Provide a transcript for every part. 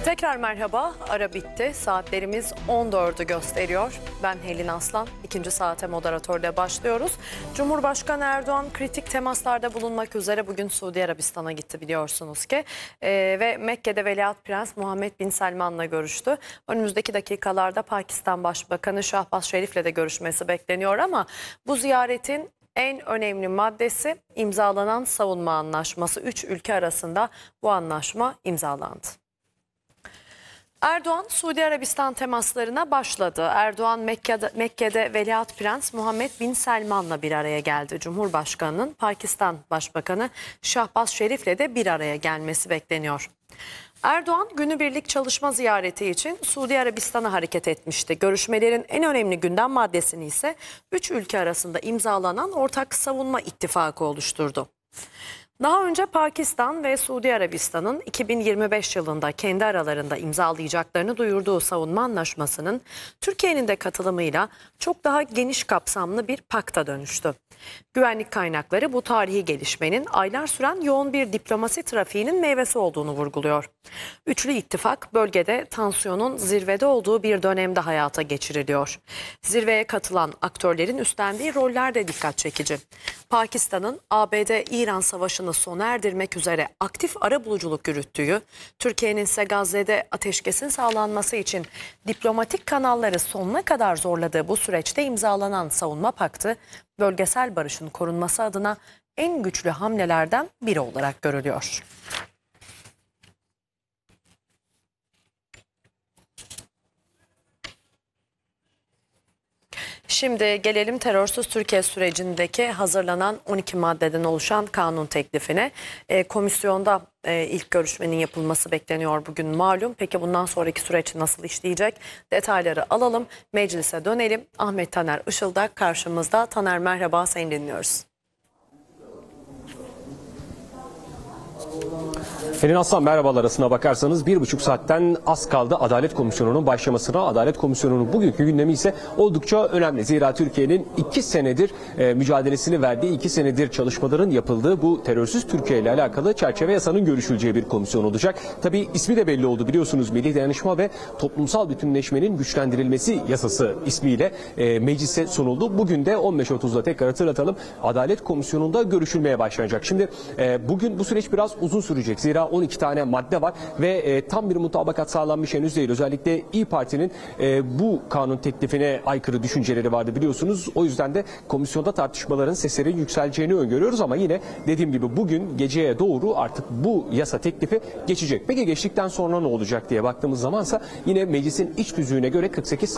Tekrar merhaba. Ara bitti. Saatlerimiz 14'ü gösteriyor. Ben Helin Aslan. İkinci saate moderatörle başlıyoruz. Cumhurbaşkanı Erdoğan kritik temaslarda bulunmak üzere bugün Suudi Arabistan'a gitti biliyorsunuz ki. Ve Mekke'de Veliaht Prens Muhammed Bin Selman'la görüştü. Önümüzdeki dakikalarda Pakistan Başbakanı Şahbaz Şerif'le de görüşmesi bekleniyor ama bu ziyaretin en önemli maddesi imzalanan savunma anlaşması. 3 ülke arasında bu anlaşma imzalandı. Erdoğan Suudi Arabistan temaslarına başladı. Erdoğan Mekke'de Veliaht Prens Muhammed Bin Selman'la bir araya geldi. Cumhurbaşkanı'nın Pakistan Başbakanı Şahbaz Şerif'le de bir araya gelmesi bekleniyor. Erdoğan günübirlik çalışma ziyareti için Suudi Arabistan'a hareket etmişti. Görüşmelerin en önemli gündem maddesini ise 3 ülke arasında imzalanan ortak savunma ittifakı oluşturdu. Daha önce Pakistan ve Suudi Arabistan'ın 2025 yılında kendi aralarında imzalayacaklarını duyurduğu savunma anlaşmasının Türkiye'nin de katılımıyla çok daha geniş kapsamlı bir pakta dönüştü. Güvenlik kaynakları bu tarihi gelişmenin aylar süren yoğun bir diplomasi trafiğinin meyvesi olduğunu vurguluyor. Üçlü ittifak bölgede tansiyonun zirvede olduğu bir dönemde hayata geçiriliyor. Zirveye katılan aktörlerin üstlendiği roller de dikkat çekici. Pakistan'ın ABD-İran savaşını sona erdirmek üzere aktif arabuluculuk yürüttüğü, Türkiye'nin ise Gazze'de ateşkesin sağlanması için diplomatik kanalları sonuna kadar zorladığı bu süreçte imzalanan savunma paktı, bölgesel barışın korunması adına en güçlü hamlelerden biri olarak görülüyor. Şimdi gelelim terörsüz Türkiye sürecindeki hazırlanan 12 maddeden oluşan kanun teklifine. Komisyonda ilk görüşmenin yapılması bekleniyor bugün malum. Peki bundan sonraki süreç nasıl işleyecek? Detayları alalım. Meclise dönelim. Ahmet Taner Işıldak karşımızda. Taner merhaba, seni dinliyoruz. Helin Aslan merhabalar, arasına bakarsanız 1,5 saatten az kaldı Adalet Komisyonu'nun başlamasına. Adalet Komisyonu'nun bugünkü gündemi ise oldukça önemli. Zira Türkiye'nin 2 senedir mücadelesini verdiği, 2 senedir çalışmaların yapıldığı bu terörsüz Türkiye ile alakalı çerçeve yasanın görüşüleceği bir komisyon olacak. Tabii ismi de belli oldu biliyorsunuz, Milli Dayanışma ve Toplumsal Bütünleşmenin Güçlendirilmesi Yasası ismiyle meclise sunuldu. Bugün de 15.30'da tekrar hatırlatalım, Adalet Komisyonu'nda görüşülmeye başlanacak. Şimdi bugün bu süreç biraz uzun sürecek. Zira 12 tane madde var ve tam bir mutabakat sağlanmış henüz değil. Özellikle İYİ Parti'nin bu kanun teklifine aykırı düşünceleri vardı biliyorsunuz. O yüzden de komisyonda tartışmaların, seslerin yükseleceğini öngörüyoruz ama yine dediğim gibi bugün geceye doğru artık bu yasa teklifi geçecek. Peki geçtikten sonra ne olacak diye baktığımız zamansa yine meclisin iç tüzüğüne göre 48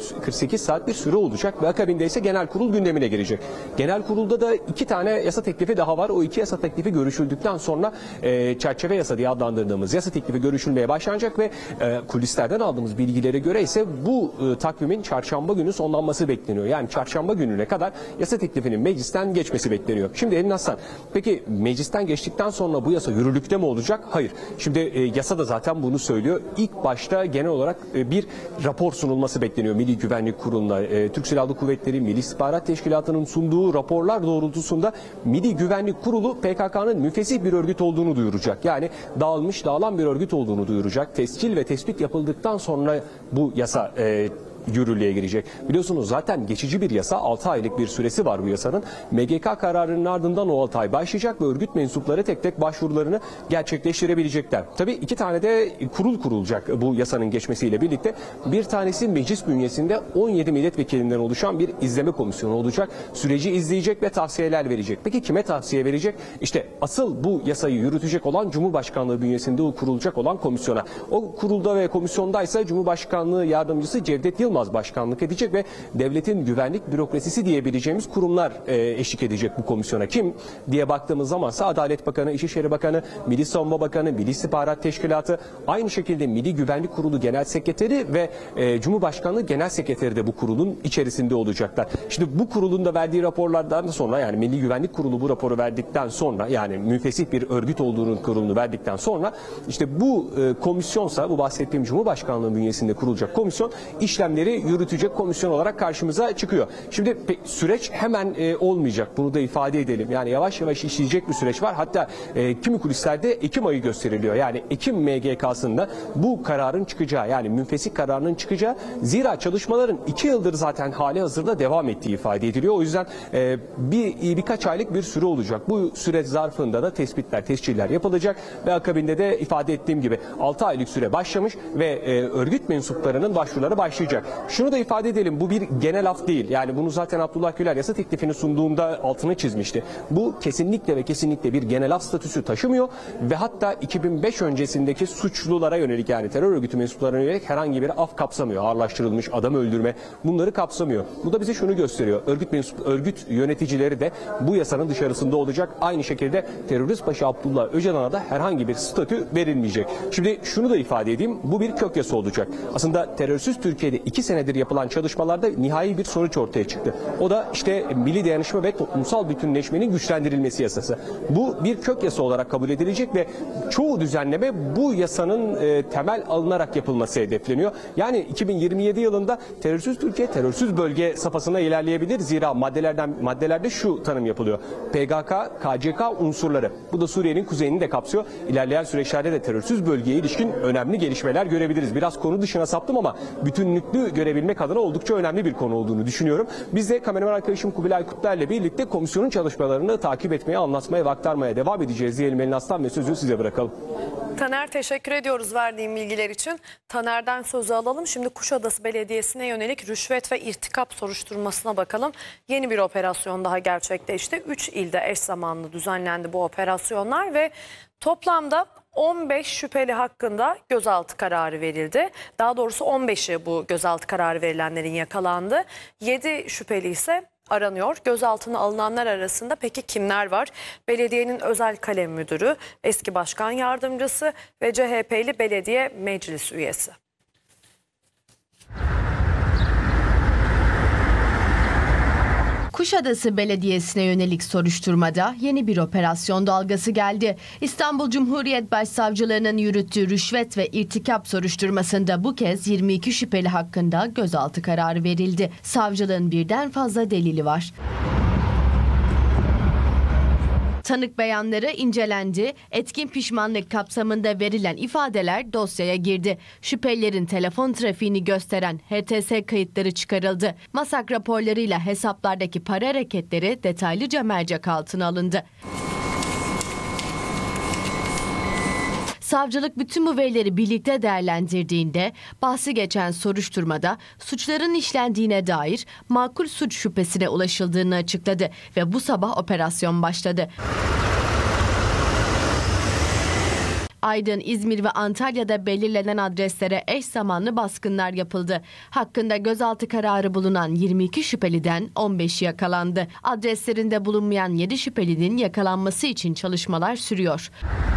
saat bir süre olacak ve akabinde ise genel kurul gündemine girecek. Genel kurulda da 2 tane yasa teklifi daha var. O 2 yasa teklifi görüşüldükten sonra çerçeve yasa diye adlandırdığımız yasa teklifi görüşülmeye başlanacak ve kulislerden aldığımız bilgilere göre ise bu takvimin çarşamba günü sonlanması bekleniyor. Yani çarşamba gününe kadar yasa teklifinin meclisten geçmesi bekleniyor. Şimdi Elin Aslan, peki meclisten geçtikten sonra bu yasa yürürlükte mi olacak? Hayır. Şimdi yasa da zaten bunu söylüyor. İlk başta genel olarak bir rapor sunulması bekleniyor Milli Güvenlik Kurulu'na. Türk Silahlı Kuvvetleri, Milli İstihbarat Teşkilatı'nın sunduğu raporlar doğrultusunda Milli Güvenlik Kurulu PKK'nın müfesih bir örgüt olduğunu duyuracak. Yani dağılan bir örgüt olduğunu duyuracak. Tescil ve tespit yapıldıktan sonra bu yasa yürürlüğe girecek. Biliyorsunuz zaten geçici bir yasa, 6 aylık bir süresi var bu yasanın. MGK kararının ardından o 6 ay başlayacak ve örgüt mensupları tek tek başvurularını gerçekleştirebilecekler. Tabii 2 tane de kurul kurulacak bu yasanın geçmesiyle birlikte. Bir tanesi meclis bünyesinde 17 milletvekilinden oluşan bir izleme komisyonu olacak. Süreci izleyecek ve tavsiyeler verecek. Peki kime tavsiye verecek? İşte asıl bu yasayı yürütecek olan Cumhurbaşkanlığı bünyesinde kurulacak olan komisyona. O kurulda ve komisyondaysa Cumhurbaşkanlığı Yardımcısı Cevdet Yılmaz başkanlık edecek ve devletin güvenlik bürokrasisi diyebileceğimiz kurumlar eşlik edecek bu komisyona. Kim diye baktığımız zamansa Adalet Bakanı, İçişleri Bakanı, Milli Savunma Bakanı, Milli İstihbarat Teşkilatı, aynı şekilde Milli Güvenlik Kurulu Genel Sekreteri ve Cumhurbaşkanlığı Genel Sekreteri de bu kurulun içerisinde olacaklar. Şimdi bu kurulun da verdiği raporlardan sonra, yani Milli Güvenlik Kurulu bu raporu verdikten sonra, yani müfesih bir örgüt olduğunun kurulunu verdikten sonra işte bu komisyonsa, bu bahsettiğim Cumhurbaşkanlığı bünyesinde kurulacak komisyon işlemleri işlemleri yürütecek komisyon olarak karşımıza çıkıyor. Şimdi süreç hemen olmayacak. Bunu da ifade edelim. Yani yavaş yavaş işleyecek bir süreç var. Hatta kimi kulislerde Ekim ayı gösteriliyor. Yani Ekim MGK'sında bu kararın çıkacağı, yani münfesik kararının çıkacağı. Zira çalışmaların 2 yıldır zaten hali hazırda devam ettiği ifade ediliyor. O yüzden birkaç aylık bir süre olacak. Bu süre zarfında da tespitler, tesciller yapılacak ve akabinde de ifade ettiğim gibi 6 aylık süre başlamış ve örgüt mensuplarının başvuruları başlayacak. Şunu da ifade edelim, bu bir genel af değil. Yani bunu zaten Abdullah Güler yasa teklifini sunduğunda altını çizmişti. Bu kesinlikle ve kesinlikle bir genel af statüsü taşımıyor ve hatta 2005 öncesindeki suçlulara yönelik, yani terör örgütü mensuplarına yönelik herhangi bir af kapsamıyor. Ağırlaştırılmış adam öldürme, bunları kapsamıyor. Bu da bize şunu gösteriyor. Örgüt yöneticileri de bu yasanın dışarısında olacak. Aynı şekilde terörist başı Abdullah Öcalan'a da herhangi bir statü verilmeyecek. Şimdi şunu da ifade edeyim. Bu bir kök yasa olacak. Aslında terörsüz Türkiye'de 2 senedir yapılan çalışmalarda nihai bir sonuç ortaya çıktı. O da işte milli dayanışma ve toplumsal bütünleşmenin güçlendirilmesi yasası. Bu bir kök yasa olarak kabul edilecek ve çoğu düzenleme bu yasanın temel alınarak yapılması hedefleniyor. Yani 2027 yılında terörsüz Türkiye, terörsüz bölge safhasına ilerleyebilir. Zira maddelerde şu tanım yapılıyor. PKK, KCK unsurları. Bu da Suriye'nin kuzeyini de kapsıyor. İlerleyen süreçlerde de terörsüz bölgeye ilişkin önemli gelişmeler görebiliriz. Biraz konu dışına saptım ama bütünlüklü görebilmek adına oldukça önemli bir konu olduğunu düşünüyorum. Biz de kameraman arkadaşım Kubilay Kutlar'la birlikte komisyonun çalışmalarını takip etmeye, anlatmaya ve aktarmaya devam edeceğiz diyelim Elin Aslan ve sözü size bırakalım. Taner, teşekkür ediyoruz verdiğin bilgiler için. Taner'den sözü alalım. Şimdi Kuşadası Belediyesi'ne yönelik rüşvet ve irtikap soruşturmasına bakalım. Yeni bir operasyon daha gerçekleşti. 3 ilde eş zamanlı düzenlendi bu operasyonlar ve toplamda 15 şüpheli hakkında gözaltı kararı verildi. Daha doğrusu 15'i bu gözaltı kararı verilenlerin yakalandı. 7 şüpheli ise aranıyor. Gözaltına alınanlar arasında peki kimler var? Belediyenin özel kalem müdürü, eski başkan yardımcısı ve CHP'li belediye meclis üyesi. Kuşadası Belediyesi'ne yönelik soruşturmada yeni bir operasyon dalgası geldi. İstanbul Cumhuriyet Başsavcılığı'nın yürüttüğü rüşvet ve irtikap soruşturmasında bu kez 22 şüpheli hakkında gözaltı kararı verildi. Savcılığın birden fazla delili var. Tanık beyanları incelendi. Etkin pişmanlık kapsamında verilen ifadeler dosyaya girdi. Şüphelilerin telefon trafiğini gösteren HTS kayıtları çıkarıldı. Masak raporlarıyla hesaplardaki para hareketleri detaylıca mercek altına alındı. Savcılık bütün bu verileri birlikte değerlendirdiğinde bahsi geçen soruşturmada suçların işlendiğine dair makul suç şüphesine ulaşıldığını açıkladı ve bu sabah operasyon başladı. Aydın, İzmir ve Antalya'da belirlenen adreslere eş zamanlı baskınlar yapıldı. Hakkında gözaltı kararı bulunan 22 şüpheliden 15'i yakalandı. Adreslerinde bulunmayan 7 şüphelinin yakalanması için çalışmalar sürüyor.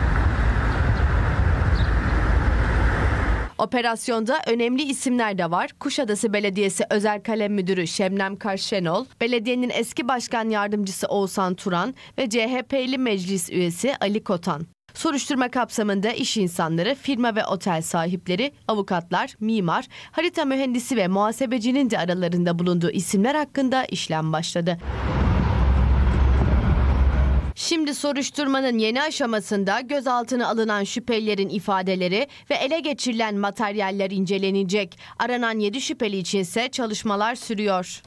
Operasyonda önemli isimler de var. Kuşadası Belediyesi Özel Kalem Müdürü Şebnem Karşenol, belediyenin eski başkan yardımcısı Oğuzhan Turan ve CHP'li meclis üyesi Ali Kotan. Soruşturma kapsamında iş insanları, firma ve otel sahipleri, avukatlar, mimar, harita mühendisi ve muhasebecinin de aralarında bulunduğu isimler hakkında işlem başladı. Şimdi soruşturmanın yeni aşamasında gözaltına alınan şüphelilerin ifadeleri ve ele geçirilen materyaller incelenecek. Aranan 7 şüpheli içinse çalışmalar sürüyor.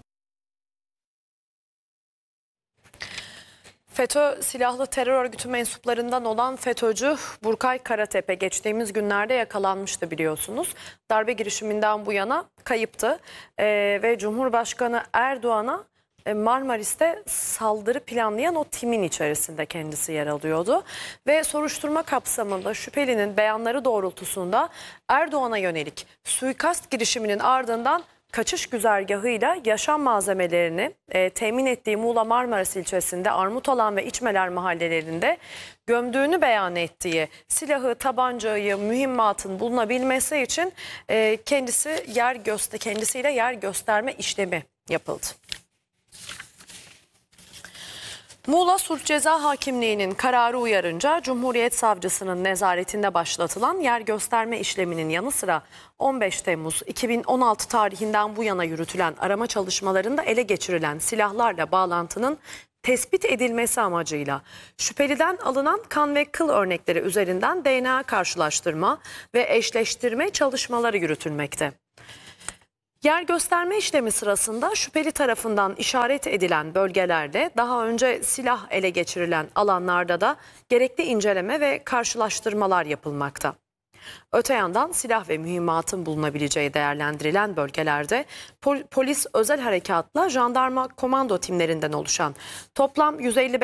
FETÖ silahlı terör örgütü mensuplarından olan FETÖ'cü Burkay Karatepe geçtiğimiz günlerde yakalanmıştı biliyorsunuz. Darbe girişiminden bu yana kayıptı ve Cumhurbaşkanı Erdoğan'a Marmaris'te saldırı planlayan o timin içerisinde kendisi yer alıyordu. Ve soruşturma kapsamında şüphelinin beyanları doğrultusunda Erdoğan'a yönelik suikast girişiminin ardından kaçış güzergahıyla yaşam malzemelerini temin ettiği Muğla Marmaris ilçesinde Armutalan ve İçmeler mahallelerinde gömdüğünü beyan ettiği silahı, tabancayı, mühimmatın bulunabilmesi için kendisiyle yer gösterme işlemi yapıldı. Muğla Sulh Ceza Hakimliği'nin kararı uyarınca Cumhuriyet Savcısının nezaretinde başlatılan yer gösterme işleminin yanı sıra 15 Temmuz 2016 tarihinden bu yana yürütülen arama çalışmalarında ele geçirilen silahlarla bağlantının tespit edilmesi amacıyla şüpheliden alınan kan ve kıl örnekleri üzerinden DNA karşılaştırma ve eşleştirme çalışmaları yürütülmekte. Yer gösterme işlemi sırasında şüpheli tarafından işaret edilen bölgelerde daha önce silah ele geçirilen alanlarda da gerekli inceleme ve karşılaştırmalar yapılmakta. Öte yandan silah ve mühimmatın bulunabileceği değerlendirilen bölgelerde polis özel harekatla jandarma komando timlerinden oluşan toplam 155